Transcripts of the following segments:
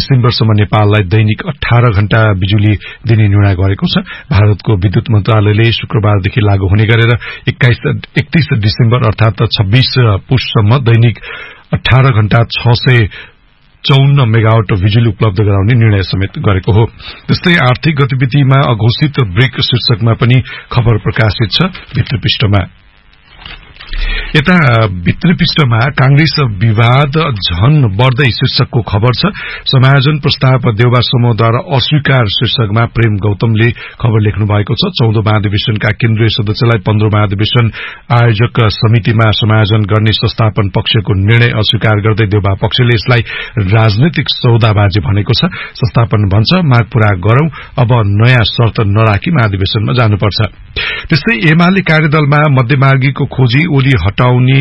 डिसेम्बरसम्म नेपाललाई दैनिक 18 घण्टा बिजुली दिने निर्णय गरेको छ। भारतको विद्युत मन्त्रालयले शुक्रबारदेखि लागू हुने गरेर 31 डिसेम्बर अर्थात 26 पुससम्म दैनिक 18 घण्टा 654 मेगावाट बिजुली उपलब्ध गराउने निर्णय समेत गरेको हो। त्यस्तै आर्थिक गतिविधिमा अघोषित ब्रेक शीर्षकमा पनि खबर प्रकाशित छ भित्री पृष्ठमा। यता भित्री पृष्ठमा कांग्रेस विवाद झन बढ्दै शीर्षकको खबर छ। समायोजन प्रस्ताव देउबा समूहद्वारा अस्वीकार शीर्षकमा प्रेम गौतमले खबर लेख्नु भएको छ। 14 महाधिवेशनका केन्द्रीय सदस्यलाई 15 महाधिवेशन आयोजक समितिमा समायोजन गर्ने संस्थापन पक्षको निर्णय अस्वीकार गर्दै देउबा पक्षले यसलाई राजनैतिक सौदाबाजी भनेको छ। संस्थापन भन्छ माग पूरा गरौं, अब नयाँ शर्त नराखी महाधिवेशनमा जानुपर्छ। त्यस्तै एमाले कार्यदलमा मध्यमार्गीको खोजी, ओली हटाउने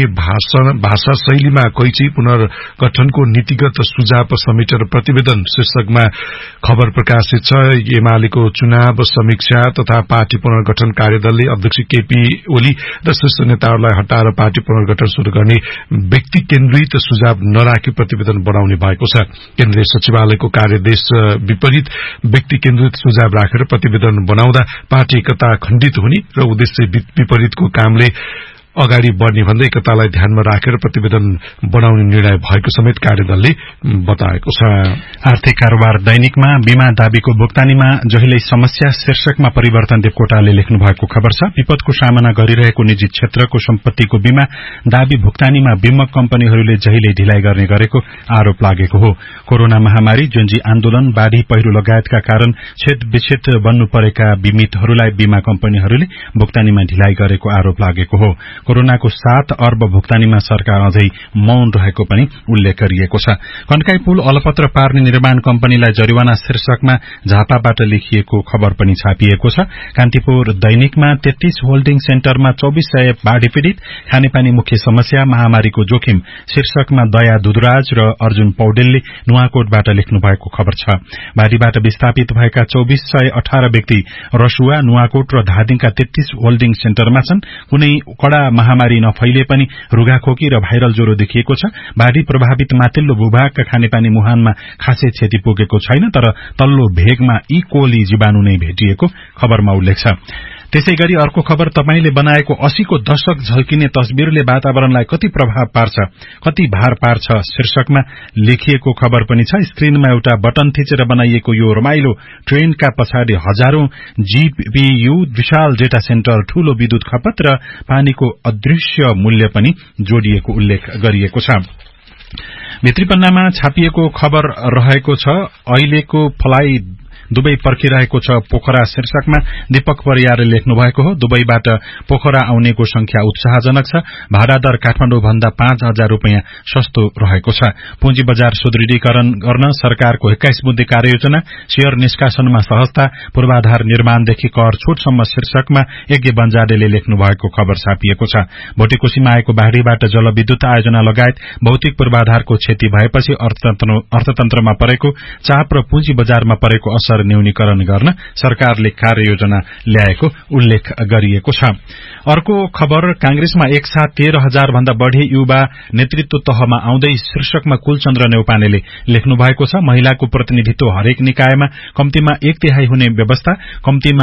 भाषा शैलीमा कैची पुनर्गठनको नीतिगत सुझाव समेटेर प्रतिवेदन शीर्षकमा खबर प्रकाशित छ। एमालेको चुनाव समीक्षा तथा पार्टी पुनर्गठन कार्यदलले अध्यक्ष केपी ओली र शीर्ष नेताहरूलाई हटाएर पार्टी पुनर्गठन शुरू गर्ने व्यक्ति केन्द्रित सुझाव नराखी प्रतिवेदन बनाउने भएको छ। केन्द्रीय सचिवालयको कार्यदेश विपरीत व्यक्ति केन्द्रित सुझाव राखेर प्रतिवेदन बनाउँदा पार्टी एकता खण्डित हुने र उद्देश्य विपरीतको कामले अगाडि बढ़ने भन्दै एकतालाई ध्यानमा राखेर प्रतिवेदन बनाउने निर्णय भएको समेत कार्यदलले बताएको छ। आर्थिक कारोबार दैनिकमा बीमा दाबीको भुक्तानीमा जहिल्यै समस्या शीर्षकमा परिवर्तन देवकोटाले लेख्नु भएको खबर छ। विपदको सामना गरिरहेको निजी क्षेत्रको सम्पत्तिको बीमा दाबी भुक्तानीमा बीमा कम्पनीहरूले जहिल्यै ढिलाइ गर्ने गरेको आरोप लागेको हो। कोरोना महामारी, जुन्जी आन्दोलन, बाढ़ी पहिरो लगायतका कारण छेदविच्छेद बन्नु परेका बीमितहरूलाई बीमा कम्पनीहरूले भुक्तानीमा ढिलाइ गरेको आरोप लागेको हो। कोरोनाको 7 अर्ब भुक्तानीमा सरकार अझै मौन रहेको पनि उल्लेख गरिएको छ। कन्काई पुल अलपत्र पार्ने निर्माण कम्पनीलाई जरिवाना शीर्षकमा झापाबाट लेखिएको खबर पनि छापिएको छ। कान्तिपुर दैनिकमा 33 होल्डिङ सेन्टरमा 2400 बाढ़ी पीड़ित, खानेपानी मुख्य समस्या, महामारीको जोखिम शीर्षकमा दया दुधराज र अर्जुन पौडेलले नुवाकोटबाट लेख्नु भएको खबर छ। बाढ़ीबाट विस्थापित भएका 2418 व्यक्ति रसुवा, नुवाकोट र धादिङका 33 होल्डिङ सेन्टरमा छन्। कुनै कड़ा महामारी नफैले पनि रुघाखोकी र भाइरल ज्वरो देखिएको छ। बाढ़ी प्रभावित माथिल्लो भूभागका खानेपानी मुहानमा खासै क्षति पुगेको छैन, तर तल्लो भेगमा ई कोली जीवाणु नै भेटिएको खबरमा उल्लेख छ। त्यसैगरी अर्को खबर, तपाईले बनाएको 80 को दशक झल्किने तस्बिरले वातावरणलाई कति प्रभाव पार्छ, कति भार पार्छ शीर्षकमा लेखिएको खबर पनि छ। स्क्रिनमा एउटा बटन थिचेर बनाइएको यो रमाइलो ट्रेनका पछाडि हजारौं जीपीयू, विशाल डेटा सेन्टर, ठूलो विद्युत खपत र पानीको अदृश्य मूल्य पनि जोडिएको उल्लेख गरिएको छ। भित्री पन्नामा छापिएको खबर रहेको छ। अहिलेको फ्लाइ दुबई पर्खिरहेको छ पोखरा शीर्षकमा दीपक परियारले लेख्नु भएको हो। दुबईबाट पोखरा आउनेको संख्या उत्साहजनक छ। भाडा दर काठमाडौँ भन्दा 5000 रुपैयाँ सस्तो रहेको छ। पुँजी बजार सुदृढीकरण गर्न सरकारको 21 बुँदे कार्ययोजना, शेयर निष्कासनमा सहजता, पूर्वाधार निर्माणदेखि कर छुटसम्म शीर्षकमा यज्ञ बन्जाडेले लेख्नु भएको खबर छापिएको छ। भोटेकोशीमा आएको बाढ़ीबाट जलविद्युत आयोजना लगायत भौतिक पूर्वाधारको क्षति भएपछि अर्थतन्त्रमा परेको चाप र पुँजी बजारमा परेको असर न्यूनीकरण गर्न सरकारले कार्ययोजना ल्याएको उल्लेख गरिएको छ। अर्को खबर, कांग्रेसमा एकसाथ 13,000 भन्दा बढ़ी युवा नेतृत्व तहमा आउँदै शीर्षकमा कुलचन्द्र नेउपानेले लेख्नु भएको छ। महिलाको प्रतिनिधित्व हरेक निकायमा कम्तीमा 1/3 हुने व्यवस्था, कम्तीमा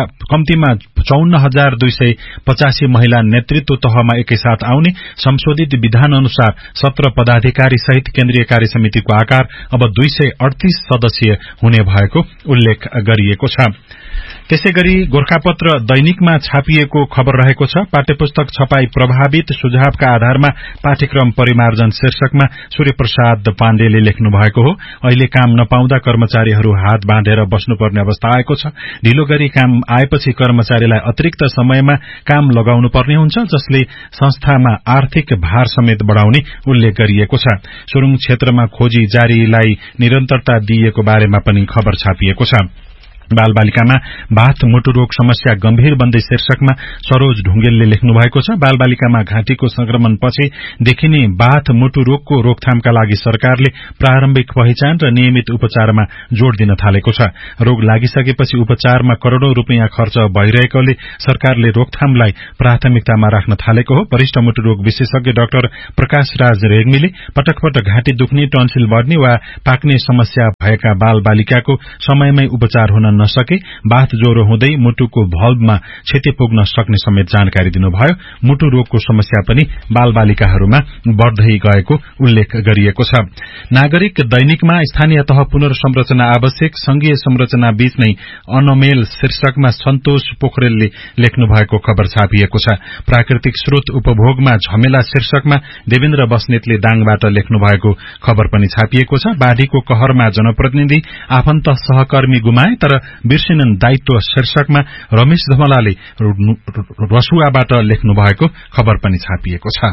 54,285 महिला नेतृत्व तहमा एकैसाथ आउने, संशोधित विधान अनुसार 17 पदाधिकारी सहित केन्द्रीय कार्य समितिको आकार अब 238 सदस्यीय हुने भएको उल्लेख गरिएको छ। त्यसैगरी गोरखापत्र दैनिकमा छापिएको खबर रहेको छ। पाठ्यपुस्तक छपाई प्रभावित, सुझावका आधारमा पाठ्यक्रम परिमार्जन शीर्षकमा सूर्यप्रसाद पाण्डेले लेख्नु भएको हो। अहिले काम नपाउँदा कर्मचारीहरू हात बाँधेर बस्नुपर्ने अवस्था आएको छ। ढिलो गरी काम आएपछि कर्मचारीलाई अतिरिक्त समयमा काम लगाउनु पर्ने हुन्छ, जसले संस्थामा आर्थिक भार समेत बढ़ाउने उल्लेख गरिएको छ। सुरुङ क्षेत्रमा खोजी जारीलाई निरन्तरता दिइएको बारेमा पनि खबर छापिएको छ। बालबालिकामा बाथ मुटु रोग समस्या गम्भीर बन्दै शीर्षकमा सरोज ढुङ्गेलले लेख्नु भएको छ। बालबालिकामा घाँटीको संक्रमणपछि देखिने बाथ मुटु रोगको रोकथामका लागि सरकारले प्रारम्भिक पहिचान र नियमित उपचारमा जोड़ दिन थालेको छ। रोग लागिसकेपछि उपचारमा करोड़ौं रुपियाँ खर्च भइरहेकोले सरकारले रोकथामलाई प्राथमिकतामा राख्न थालेको हो। वरिष्ठ मुटु रोग विशेषज्ञ डाक्टर प्रकाश राज रेग्मीले पटक पटक घाँटी दुख्ने, टन्सिल बढ्ने वा पाक्ने समस्या भएका बालबालिकाको समयमै उपचार हुन नसके बाथ ज्वरो हुँदै मुटुको भल्भमा क्षति पुग्न सक्ने समेत जानकारी दिनुभयो। मुटु रोगको समस्या पनि बालबालिकाहरूमा बढ्दै गएको उल्लेख गरिएको छ। नागरिक दैनिकमा स्थानीय तह पुनर्संरचना आवश्यक, संघीय संरचना बीच नै अनमेल शीर्षकमा सन्तोष पोखरेलले लेख्नु भएको खबर छापिएको छ। प्राकृतिक स्रोत उपभोगमा झमेला शीर्षकमा देवेन्द्र बस्नेतले दाङबाट लेख्नु भएको खबर पनि छापिएको छ। बाढीको कहरमा जनप्रतिनिधि आफन्त सहकर्मी गुमाए तर बिर्सिनन् दायित्व शीर्षकमा रमेश धमलाले रसुवाबाट लेख्नु भएको खबर पनि छापिएको छ।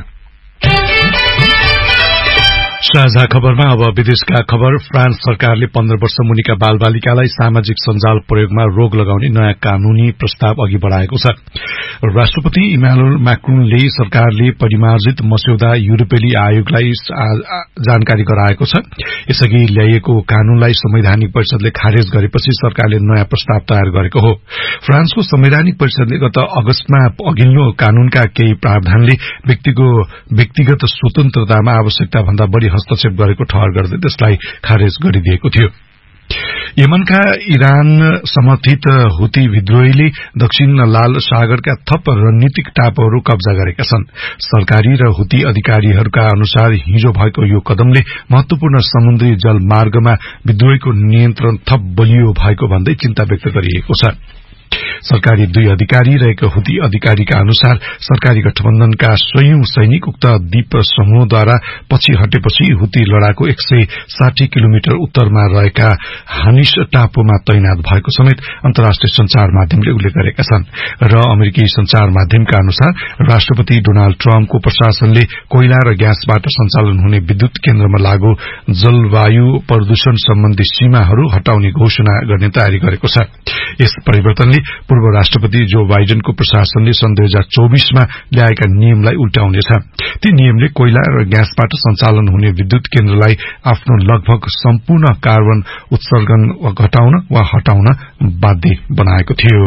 साझा खबरमा अब विदेशका खबर। फ्रान्स सरकारले 15 वर्ष मुनिका बालबालिकालाई सामाजिक सञ्जाल प्रयोगमा रोक लगाउने नयाँ कानूनी प्रस्ताव अघि बढ़ाएको छ। राष्ट्रपति इमानुएल मैक्रोनले सरकारले परिमार्जित मस्यौदा युरोपेली आयोगलाई जानकारी गराएको छ। यसअघि ल्याइएको कानूनलाई संवैधानिक परिषदले खारेज गरेपछि सरकारले नयाँ प्रस्ताव तयार गरेको हो। फ्रान्सको संवैधानिक परिषदले गत अगस्तमा अघिल्लो कानूनका केही प्रावधानले व्यक्तिगत स्वतन्त्रतामा आवश्यकता भन्दा बढ़ी हस्तक्षेप गरेको ठहर गर्दै त्यसलाई खारेज गरिदिएको थियो। यमनका इरान समर्थित हुती विद्रोहीले दक्षिण लाल सागरका थप रणनीतिक टापुहरू कब्जा गरेका छन्। सरकारी र हुती अधिकारीहरूका अनुसार हिजो भएको यो कदमले महत्वपूर्ण समुद्री जलमार्गमा विद्रोहीको नियन्त्रण थप बलियो भएको भन्दै चिन्ता व्यक्त गरिएको छ। सरकारी दुई अधिकारी र एक हुती अधिकारीका अनुसार सरकारी गठबन्धनका 100औं सैनिक उक्त द्वीप समूहद्वारा पछि हटेपछि हुती लडाकु 160 किलोमिटर उत्तरमा रहेका हानिस टापुमा तैनात भएको समेत अन्तर्राष्ट्रिय संचार माध्यमले उल्लेख गरेका छन्। र अमेरिकी संचार माध्यमका अनुसार राष्ट्रपति डोनाल्ड ट्रम्पको प्रशासनले कोइला र ग्यासबाट सञ्चालन हुने विद्युत केन्द्रमा लागू जलवायु प्रदूषण सम्बन्धी सीमाहरू हटाउने घोषणा गर्ने तयारी गरेको छ। यस परिवर्तनले पूर्व राष्ट्रपति जो बाइडेनको प्रशासनले सन् 2024 मा ल्याएका नियमलाई उल्टाउनेछ। ती नियमले कोइला र ग्यासबाट सञ्चालन हुने विद्युत केन्द्रलाई आफ्नो लगभग सम्पूर्ण कार्बन उत्सर्जन घटाउन वा हटाउन बाध्य बनाएको थियो।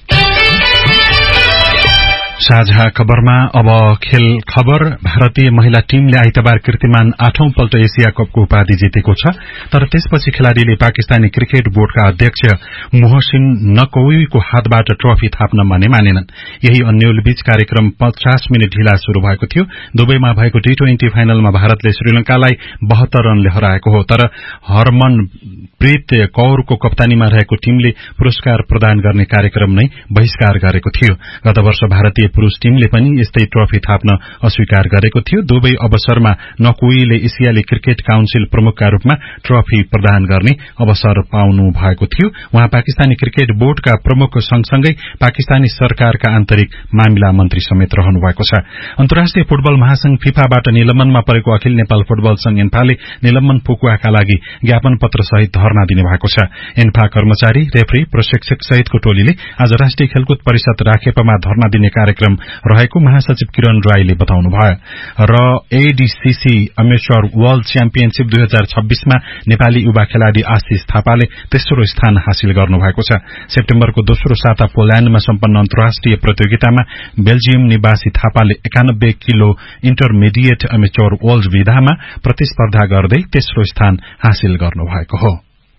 साझा खबरमा अब खेल खबर। भारतीय महिला टीमले आइतबार कीर्तिमान 8औं पल्ट एशिया कपको उपाधि जितेको छ। तर त्यसपछि खेलाड़ीले पाकिस्तानी क्रिकेट बोर्डका अध्यक्ष मोहसिन नकवीको हातबाट ट्रफी थाप्न मानेनन्। यही अन्यलबीच कार्यक्रम 50 मिनट ढिला शुरू भएको थियो। दुबईमा भएको T20 फाइनलमा भारतले श्रीलंकालाई 72 रनले हराएको हो। तर हरमनप्रीत कौरको कप्तानीमा रहेको टीमले पुरस्कार प्रदान गर्ने कार्यक्रम नै बहिष्कार गरेको थियो। गत वर्ष भारतीय पुरूष टीमले पनि यस्तै ट्रफी थाप्न अस्वीकार गरेको थियो। दुवै अवसरमा नकुईले एसियाली क्रिकेट काउन्सिल प्रमुखका रूपमा ट्रफी प्रदान गर्ने अवसर पाउनु भएको थियो। उहाँ पाकिस्तानी क्रिकेट बोर्डका प्रमुख सँगसँगै पाकिस्तानी सरकारका आन्तरिक मामिला मन्त्री समेत रहनु भएको छ। अन्तर्राष्ट्रिय फुटबल महासंघ फिफाबाट निलम्बनमा परेको अखिल नेपाल फुटबल संघ एन्फाले निलम्बन फुकुवाका लागि ज्ञापन पत्र सहित धरना दिने भएको छ। एन्फा कर्मचारी, रेफ्री, प्रशिक्षक सहितको टोलीले आज राष्ट्रिय खेलकुद परिषद राखेपमा धरना दिने कार्यक्रम रहेको महासचिव किरण राईले बताउनुभयो। र एडीसीसी अमेच्योर वर्ल्ड च्याम्पियनशिप 2026 मा नेपाली युवा खेलाड़ी आशिष थापाले तेस्रो स्थान हासिल गर्नुभएको छ। सेप्टेम्बरको दोस्रो साता पोल्याण्डमा सम्पन्न अन्तर्राष्ट्रिय प्रतियोगितामा बेल्जियम निवासी थापाले 91 किलो इन्टरमिडिएट अमेच्योर वर्ल्ड विधामा प्रतिस्पर्धा गर्दै तेस्रो स्थान हासिल गर्नुभएको हो।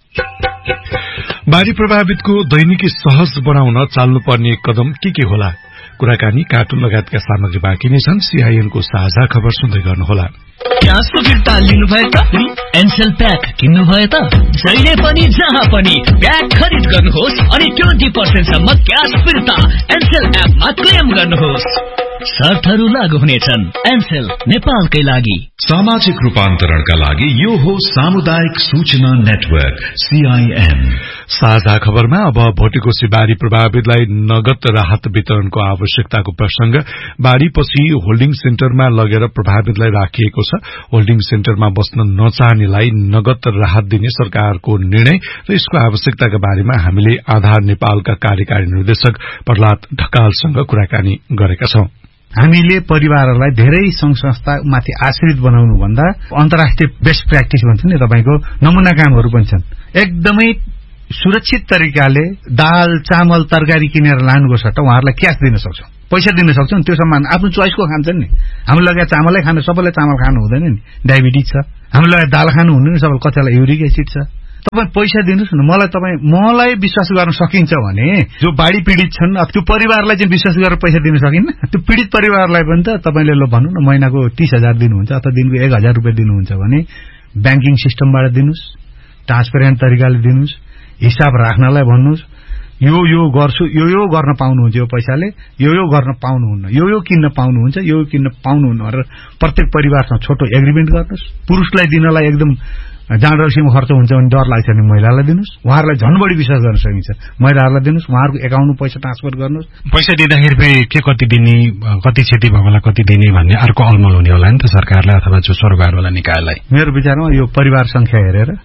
बाढ़ी प्रभावितको दैनिकी सहज बनाउन चाल्नुपर्ने कदम के होला? कुराकानी, कार्टुन लगायतका सामग्री बाँकी नै छन्। सीआईएनको साझा खबर सुन्दै गर्नुहोला। ग्यासको फिर्ता लिनुभयो त? एनसेल प्याक किन्नुभयो त? जहिले पनि जहाँ पनि प्याक खरिद गर्नुहोस् अनि 20% सम्म ग्यास फिर्ता एनसेल एपमा क्लेम गर्नुहोस्। शर्तहरू लागू हुनेछन्। एनसेल नेपालकै लागि। सामाजिक रूपान्तरणका लागि यो हो सामुदायिक सूचना नेटवर्क CIN। साझा खबरमा अब भोटेकोशी बाढ़ी प्रभावितलाई नगद राहत वितरणको आवश्यकताको प्रसंग। बाढ़ीपछि होल्डिङ सेन्टरमा लगेर प्रभावितलाई राखिएको छ। होल्डिङ सेन्टरमा बस्न नचाहनेलाई नगद राहत दिने सरकारको निर्णय र यसको आवश्यकताका बारेमा हामीले आधार नेपालका कार्यकारी निर्देशक प्रहलाद ढकालसँग कुराकानी गरेका छौं। हामीले परिवारहरूलाई धेरै संघ संस्थामाथि आश्रित बनाउनु भन्दा अन्तर्राष्ट्रिय बेस्ट प्र्याक्टिस भन्छ नि तपाईको नमूना कामहरू पनि छन्। एकदमै सुरक्षित तरिकाले दाल चामल तरकारी किनेर लानुको सट्टा उहाँहरूलाई क्याश दिन सक्छौं, पैसा दिन सक्छौं। त्यो सामान आफ्नो चोइसको खान्छन् नि। हाम्रो लगे चामलै खानु, सबैले चामल खानु हुँदैन नि, डायबिटिज छ। हाम्रो लगे दाल खानु हुँदैन, सबैले कतिलाई युरिक एसिड छ। तपाई पैसा दिनुस् न, मलाई विश्वास गर्न सकिन्छ भने जो बाढ़ी पीडित छन् त्यो परिवारलाई चाहिँ विश्वास गरेर पैसा दिन सकिन्न। त्यो पीडित परिवारलाई पनि त तपाईले ल भन्नु न महिनाको 30,000 दिनुहुन्छ अथवा दिनको 1,000 रुपैयाँ दिनुहुन्छ भने ब्याङ्किङ सिस्टमबाट दिनुस्, ट्रान्सपेरेन्ट तरिकाले दिनुस्, हिसाब राख्नलाई भन्नुस्। यो गर्छु, यो गर्न पाउनुहुन्छ, यो पैसाले यो गर्न पाउनुहुन्न, यो किन्न पाउनुहुन्छ, यो किन्न पाउनुहुन्न भनेर प्रत्येक परिवारसँग छोटो एग्रिमेन्ट गर्नुस्। पुरुषलाई दिनलाई एकदम जाँड रक्सीमा खर्च हुन्छ भने डर लाग्छ भने महिलालाई दिनुस्। उहाँहरूलाई झन् बढी विश्वास गर्न सकिन्छ। महिलाहरूलाई दिनुस्, उहाँहरूको एकाउन्टमा पैसा ट्रान्सफर गर्नुस्। पैसा दिँदाखेरि फेरि के कति दिने, कति क्षति भएकोलाई कति दिने भन्ने अर्को अलमल हुने होला नि त सरकारलाई अथवा जो सरोकारवाला निकायलाई। मेरो विचारमा यो परिवार संख्या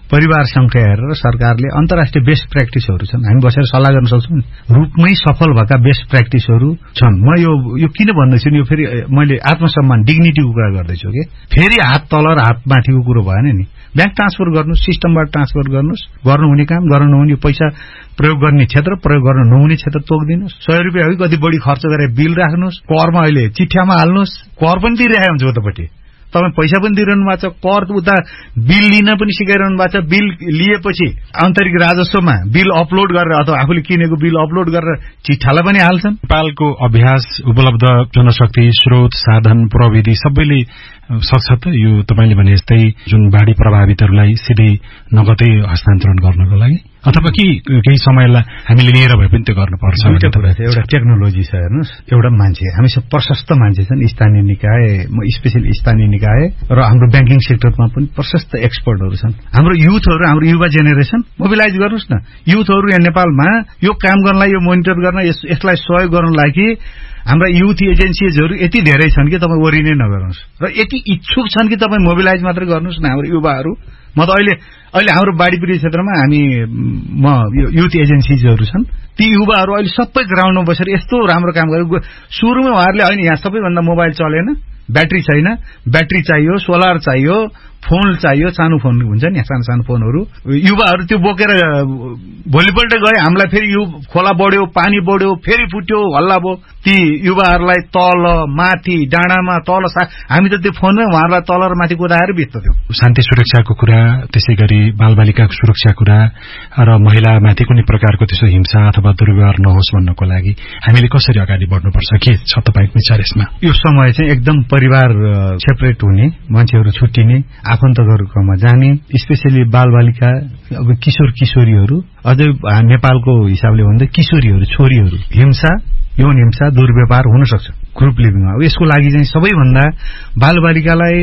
हेरेर सरकारले अन्तर्राष्ट्रिय बेस्ट प्र्याक्टिसहरू छन्, हामी बसेर सल्लाह गर्न सक्छौं। रूपमै सफल भएका बेस्ट प्र्याक्टिसहरू छन्। म यो किन भन्दैछु नि, यो फेरि मैले आत्मसम्मान डिग्निटीको कुरा गर्दैछु के। फेरि हात तल र हात माथिको कुरो भएन नि। ब्याङ्क ट्रान्सफर गर्नुस्, सिस्टमबाट ट्रान्सफर गर्नुस्, गर्नुहुने काम गर्न नहुने पैसा प्रयोग गर्ने क्षेत्र, प्रयोग गर्न नहुने क्षेत्र तोक्दिनुस्। 100 रुपैयाँ हो कति बढी खर्च गरेर बिल राख्नुस्, करमा अहिले चिठ्यामा हाल्नुस्, कर पनि दिइरहेको हुन्छ उतापट्टि। तपाईँ पैसा पनि दिइरहनु भएको छ, कर उता बिल लिन पनि सिकाइरहनु भएको छ। बिल लिएपछि आन्तरिक राजस्वमा बिल अपलोड गरेर अथवा आफूले किनेको बिल अपलोड गरेर चिठालाई पनि हाल्छन्। नेपालको अभ्यास, उपलब्ध जनशक्ति, स्रोत, साधन, प्रविधि सबैले सक्छ त यो तपाईले भने जस्तै जुन बाढ़ी प्रभावितहरूलाई सिधै नगदै हस्तान्तरण गर्नको लागि, अथवा केही समयलाई हामीले लिएर भए पनि त्यो गर्नुपर्छ? एउटा टेक्नोलोजी छ हेर्नुस्, एउटा मान्छे, हामीसँग प्रशस्त मान्छे छन्, स्थानीय निकाय, स्पेशली स्थानीय निकाय र हाम्रो ब्याङ्किङ सेक्टरमा पनि प्रशस्त एक्सपर्टहरू छन्। हाम्रो युथहरू, हाम्रो युवा जेनेरेसन मोबिलाइज गर्नुस् न। युथहरू यहाँ नेपालमा यो काम गर्नलाई, यो मोनिटर गर्न, यसलाई सहयोग गर्नलाई कि हाम्रा युथ एजेन्सीजहरू यति धेरै छन् कि तपाईँ वरि नै नगर्नुहोस्, र यति इच्छुक छन् कि तपाईँ मोबिलाइज मात्र गर्नुहोस् न हाम्रो युवाहरू। म त अहिले हाम्रो बाढ़ी पीडित क्षेत्रमा युथ एजेन्सीजहरू छन्, ती युवाहरू अहिले सबै ग्राउन्डमा बसेर यस्तो राम्रो काम गरेको। सुरुमा उहाँहरूले होइन यहाँ सबैभन्दा मोबाइल चलेन, ब्याट्री छैन, ब्याट्री चाहियो, सोलर चाहियो, फोन चाहियो, सानो फोन हुन्छ नि सानो फोनहरू। युवाहरू त्यो बोकेर भोलिपल्ट गए, हामीलाई फेरि यो खोला बढ्यो, पानी बढ्यो, फेरि फुट्यो, हल्ला भयो। ती युवाहरूलाई तल माथि डाँडामा तल हामी त त्यो फोनमै उहाँहरूलाई तल र माथि कुदाएर बित्थ्यौं। शान्ति सुरक्षाको कुरा, त्यसै गरी बालबालिकाको सुरक्षा कुरा र महिलामाथि कुनै प्रकारको त्यसो हिंसा अथवा दुर्व्यवहार नहोस् भन्नको लागि हामीले कसरी अगाडि बढ्नुपर्छ, के छ तपाईको विचार यसमा? यो समय चाहिँ एकदम परिवार सेपरेट हुने, मान्छेहरू छुट्टिने, आफन्तहरूकोमा जाने, स्पेशली बालबालिका, अब किशोर किशोरीहरू, अझै नेपालको हिसाबले भन्दा किशोरीहरू, छोरीहरू, हिंसा, यौन हिंसा, दुर्व्यवहार हुन सक्छ ग्रुप लिभिङमा। अब यसको लागि चाहिँ सबैभन्दा बालबालिकालाई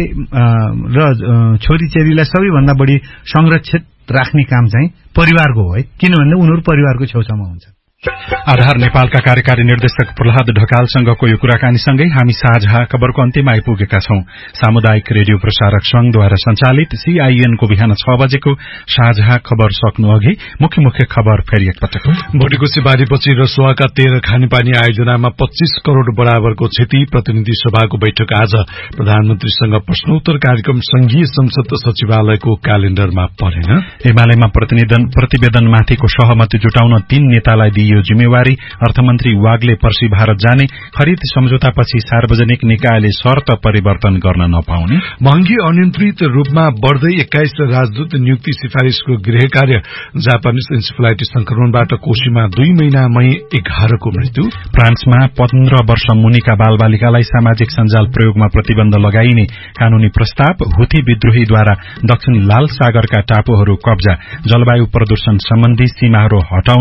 र छोरीचेलीलाई सबैभन्दा बढी संरक्षित राख्ने काम चाहिँ परिवारको हो है, किनभने उनीहरू परिवारको छेउछाउमा हुन्छ। आधार नेपालका कार्यकारी निर्देशक प्रहलाद ढकालसँगको यो कुराकानीसँगै हामी साझा खबरको अन्त्यमा आइपुगेका छौं। सामुदायिक रेडियो प्रसारक संघद्वारा सञ्चालित CIN को बिहान 6 बजेको साझा खबर सक्नु अघि मुख्य खबर फेरि एकपटक। भोटेकोशी बाढ़ीपछि रसुवाका 13 खानेपानी आयोजनामा 25 करोड़ बराबरको क्षति। प्रतिनिधि सभाको बैठक आज। प्रधानमन्त्रीसँग प्रश्नोत्तर कार्यक्रम संघीय संसद सचिवालयको क्यालेण्डरमा परेन। एमालेमा प्रतिवेदनमाथिको सहमति जुटाउन 3 नेतालाई दिइयो जिम्मेवारी। अर्थमन्त्री वाग्ले पर्सि भारत जाने। खरिद सम्झौतापछि सार्वजनिक निकायले शर्त परिवर्तन गर्न नपाउने। महँगी अनियन्त्रित रूपमा बढ़दै 21 राजदूत नियुक्ति सिफारिशको गृह कार्य। जापानिज इन्सेफेलाइटिस संक्रमणबाट कोशीमा 2 महिनामै 11 को मृत्यु। फ्रान्समा 15 वर्ष मुनिका बालबालिकालाई सामाजिक सञ्जाल प्रयोगमा प्रतिबन्ध लगाइने कानूनी प्रस्ताव। हुथी विद्रोहीद्वारा दक्षिण लाल सागरका टापुहरू कब्जा। जलवायु प्रदूषण सम्बन्धी सीमाहरू हटाउने।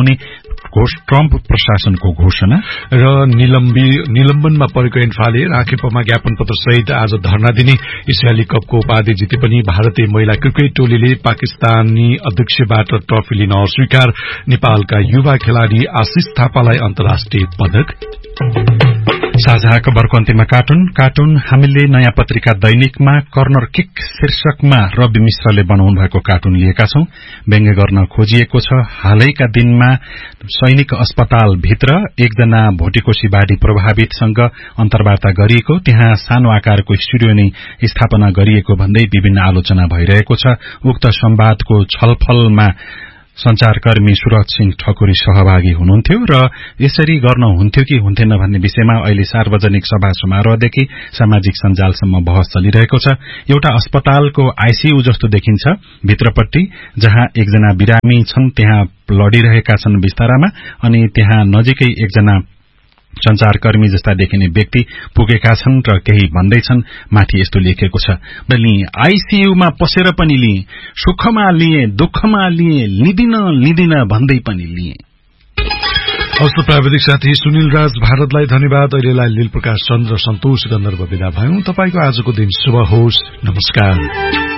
ट्रम्प प्रशासनको घोषणा। र निलम्बनमा परेको एन्फाले राखेपमा ज्ञापन पत्र सहित आज धरना दिने। एसियाली कपको उपाधि जिते पनि भारतीय महिला क्रिकेट टोलीले पाकिस्तानी अध्यक्षबाट ट्रफी लिन अस्वीकार। नेपालका युवा खेलाड़ी आशिष थापालाई अन्तर्राष्ट्रिय पदक। साझा खबरको अन्त्यमा कार्टुन हामीले नयाँ पत्रिका दैनिकमा कर्नर किक शीर्षकमा रवि मिश्रले बनाउनु भएको कार्टुन लिएका छौं। व्यङ्ग्य गर्न खोजिएको छ हालैका दिनमा सैनिक अस्पताल भित्र एकजना भोटेकोशी बाढी प्रभावितसँग अन्तर्वार्ता गरिएको, त्यहाँ सानो आकारको स्टुडियो नै स्थापना गरिएको भन्दै विभिन्न आलोचना भइरहेको छ। उक्त संवादको छलफलमा संचारकर्मी सुरज सिंह ठकुरी सहभागी हुनुहुन्थ्यो र यसरी गर्न हुन्थ्यो कि हुन्थेन भन्ने विषयमा अहिले सार्वजनिक सभा समारोहदेखि सामाजिक सञ्जालसम्म बहस चलिरहेको छ। एउटा अस्पतालको आईसीयू जस्तो देखिन्छ भित्रपट्टि, जहाँ एकजना बिरामी छन्, त्यहाँ लडिरहेका छन् बिस्तारामा, अनि त्यहाँ नजिकै एकजना संचारकर्मी जस्ता देखिने व्यक्ति पुगेका छन् र केही भन्दैछन्। माथि यस्तो लेखेको छ, आईसीयूमा पसेर पनि लिए, सुखमा लिए, दुःखमा लिए, लिदिन भन्दै पनि लिए। अवश्य प्राविधिक साथी सुनिल राज भारतलाई धन्यवाद। अहिलेलाई लील प्रकाश चन्द्र सन्तोष गन्धर्व विदा भयौं। तपाईको आजको दिन शुभ होस्। नमस्कार।